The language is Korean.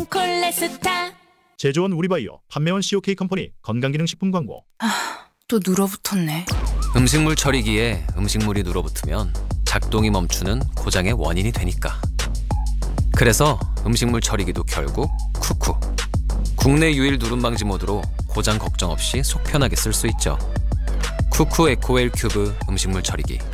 모든 콜레스타. 제조원 우리바이오, 판매원 COK 컴퍼니 건강기능식품 광고. 또 눌어붙었네. 음식물 처리기에 음식물이 눌어붙으면 작동이 멈추는 고장의 원인이 되니까. 그래서 음식물 처리기도 결국 쿠쿠. 국내 유일 누름 방지 모드로 고장 걱정 없이 속 편하게 쓸 수 있죠. 쿠쿠 에코웰 큐브 음식물 처리기.